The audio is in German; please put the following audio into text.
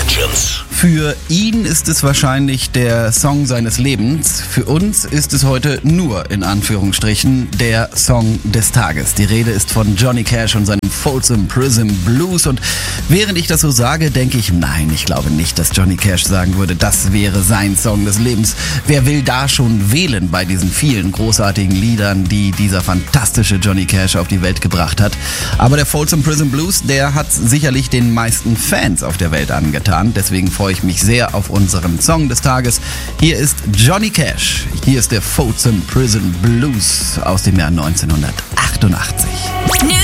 Legends. Für ihn ist es wahrscheinlich der Song seines Lebens. Für uns ist es heute nur, in Anführungsstrichen, der Song des Tages. Die Rede ist von Johnny Cash und seinem Folsom Prison Blues. Und während ich das so sage, denke ich, nein, ich glaube nicht, dass Johnny Cash sagen würde, das wäre sein Song des Lebens. Wer will da schon wählen bei diesen vielen großartigen Liedern, die dieser fantastische Johnny Cash auf die Welt gebracht hat? Aber der Folsom Prison Blues, der hat sicherlich den meisten Fans auf der Welt angetan. Deswegen freue ich mich sehr auf unseren Song des Tages. Hier ist Johnny Cash. Hier ist der Folsom Prison Blues aus dem Jahr 1988.